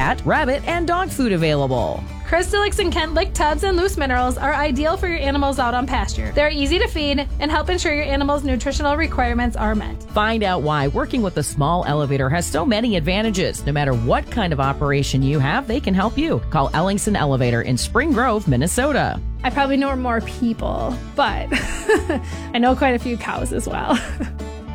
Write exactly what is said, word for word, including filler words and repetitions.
cat, rabbit, and dog food available. Crystalix and Kent Lick tubs and loose minerals are ideal for your animals out on pasture. They're easy to feed and help ensure your animal's nutritional requirements are met. Find out why working with a small elevator has so many advantages. No matter what kind of operation you have, they can help you. Call Ellingson Elevator in Spring Grove, Minnesota. I probably know more people, but I know quite a few cows as well.